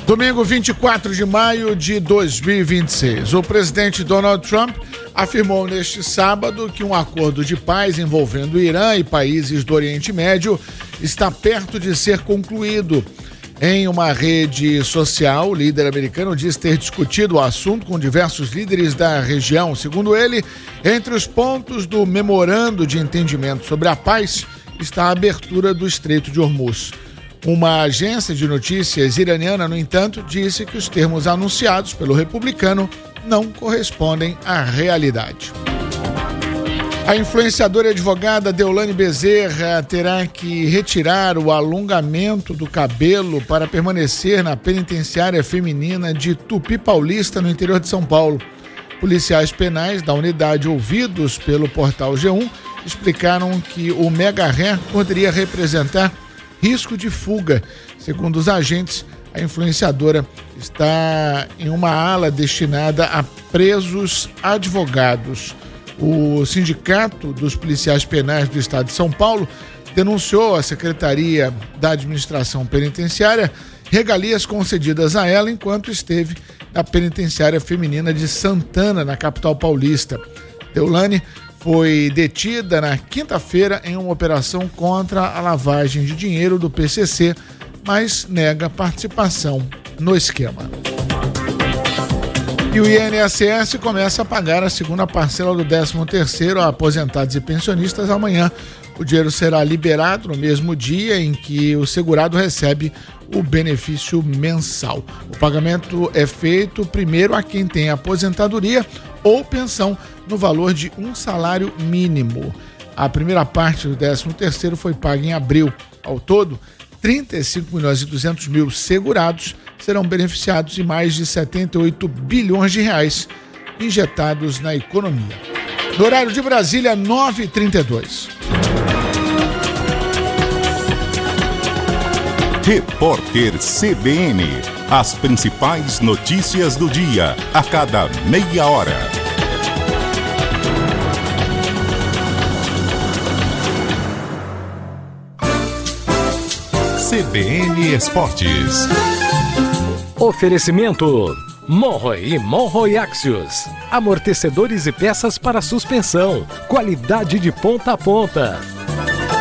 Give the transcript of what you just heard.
Domingo 24 de maio de 2026. O presidente Donald Trump afirmou neste sábado que um acordo de paz envolvendo o Irã e países do Oriente Médio está perto de ser concluído. Em uma rede social, o líder americano diz ter discutido o assunto com diversos líderes da região. Segundo ele, entre os pontos do memorando de entendimento sobre a paz está a abertura do Estreito de Hormuz. Uma agência de notícias iraniana, no entanto, disse que os termos anunciados pelo republicano não correspondem à realidade. A influenciadora e advogada Deolane Bezerra terá que retirar o alongamento do cabelo para permanecer na penitenciária feminina de Tupi Paulista, no interior de São Paulo. Policiais penais da unidade ouvidos pelo portal G1 explicaram que o mega hair poderia representar risco de fuga. Segundo os agentes, a influenciadora está em uma ala destinada a presos advogados. O Sindicato dos Policiais Penais do Estado de São Paulo denunciou à Secretaria da Administração Penitenciária regalias concedidas a ela enquanto esteve na Penitenciária Feminina de Santana, na capital paulista. Deolane foi detida na quinta-feira em uma operação contra a lavagem de dinheiro do PCC, mas nega participação no esquema. E o INSS começa a pagar a segunda parcela do 13º a aposentados e pensionistas amanhã. O dinheiro será liberado no mesmo dia em que o segurado recebe o benefício mensal. O pagamento é feito primeiro a quem tem aposentadoria ou pensão no valor de um salário mínimo. A primeira parte do 13º foi paga em abril. Ao todo, 35.200.000 segurados serão beneficiados e mais de 78 bilhões de reais injetados na economia. No horário de Brasília, 9h32. Repórter CBN. As principais notícias do dia, a cada meia hora. CBN Esportes. Oferecimento Monroe e Monroe Axios. Amortecedores e peças para suspensão. Qualidade de ponta a ponta.